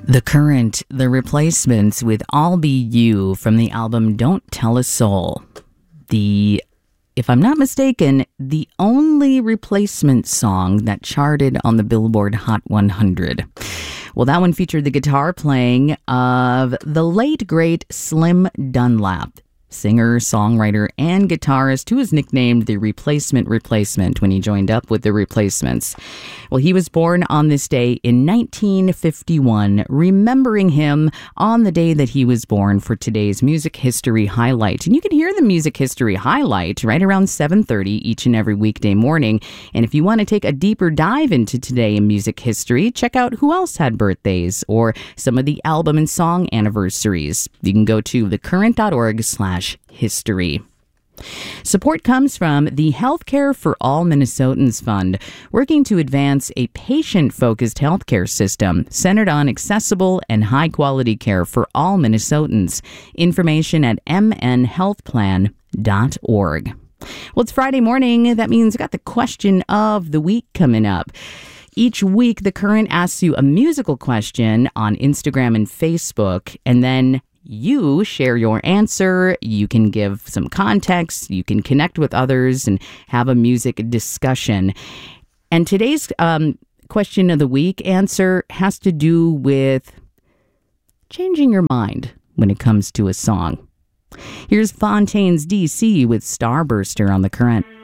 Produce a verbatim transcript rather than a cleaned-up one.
The Current, The Replacements with I'll Be You from the album Don't Tell a Soul. The, if I'm not mistaken, the only replacement song that charted on the Billboard Hot one hundred. Well, that one featured the guitar playing of the late, great Slim Dunlap. Singer, songwriter, and guitarist who was nicknamed the Replacement Replacement when he joined up with the Replacements. Well, he was born on this day in nineteen fifty-one, remembering him on the day that he was born for today's Music History Highlight. And you can hear the Music History Highlight right around seven thirty each and every weekday morning. And if you want to take a deeper dive into today in music history, check out who else had birthdays or some of the album and song anniversaries. You can go to thecurrent.org slash history. Support comes from the Healthcare for All Minnesotans Fund, working to advance a patient-focused healthcare system centered on accessible and high-quality care for all Minnesotans. Information at m n health plan dot org. Well, it's Friday morning. That means we got the question of the week coming up. Each week, The Current asks you a musical question on Instagram and Facebook, and then you share your answer. You can give some context. You can connect with others and have a music discussion. And today's um, question of the week answer has to do with changing your mind when it comes to a song. Here's Fontaine's D C with Starburster on The Current.